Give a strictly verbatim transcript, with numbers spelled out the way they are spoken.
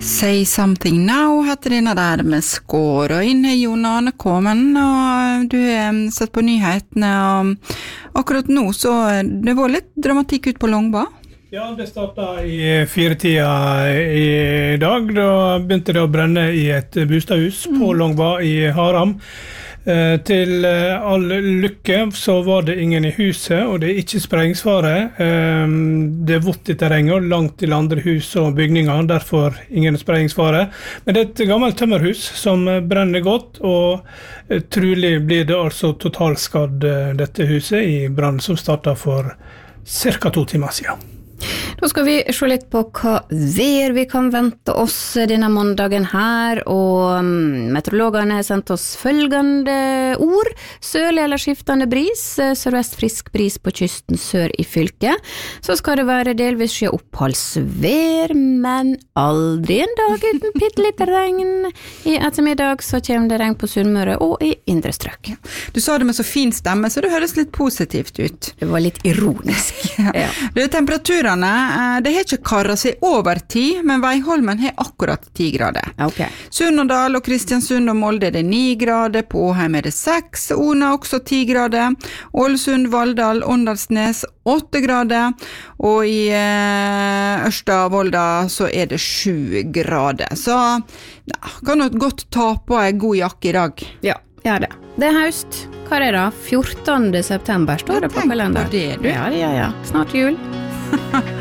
Say Something Now heter denne der med skår, og inn er Jon Arne kommen, og du har sett på nyhetene, og akkurat nå så det var litt dramatikk ut på Longba. Ja, det startet i firetida i dag, da begynte det å brenne i et bostadhus mm. på Longba i Haram. Eh, til eh, all lykke så var det ingen i huset, og det er ikke sprengsfare. Eh, det er vått i terrenget, langt til andre hus og bygninger, derfor ingen sprengsfare. Men det er et gammelt tømmerhus som brenner godt, og eh, trolig blir det altså totalskadd eh, dette huset i brann som startet for cirka to timer siden. Da skal vi se litt på hva vær vi kan vente oss denne måndagen her, og meteorologene har sendt oss følgende ord. Sørlig eller skiftende bris, sørvest frisk bris på kysten sør i fylket. Så skal det være delvis skje oppholdsvær, men aldri en dag uten pittelitt regn. I ettermiddag så kommer det regn på Sunnmøre og i indre strøk. Du sa det med så fin stemme, så det høres litt positivt ut. Det var litt ironisk. Ja. Det er temperaturene. Det har ikke karret seg over ti, men Veiholmen har akkurat ti grader. Okay. Sunnådal og Kristiansund og Molde er det ni grader, på Åheim er det seks, Ona også ti grader, Ålesund, Valldal, Åndalsnes åtte grader, og i eh, Ørsta og Volda så er det sju grader. Så ja, kan du godt ta på en god jakke i dag. Ja, ja det. Det er høst. Hva er det da? fjortende september står det på kalenderen. Tenk på det, du. Ja, ja, ja. Snart jul.